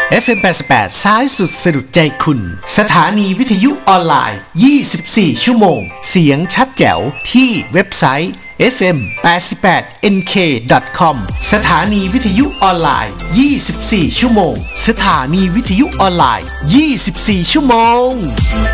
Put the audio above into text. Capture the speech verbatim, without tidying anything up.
เอฟ เอ็ม แปดสิบแปดซ้ายสุดสะดุดใจคุณสถานีวิทยุออนไลน์ยี่สิบสี่ชั่วโมงเสียงชัดแจ๋วที่เว็บไซต์ เอฟ เอ็ม แปดสิบแปด เอ็น เค ดอท คอม สถานีวิทยุออนไลน์ยี่สิบสี่ชั่วโมงสถานีวิทยุออนไลน์ยี่สิบสี่ชั่วโมง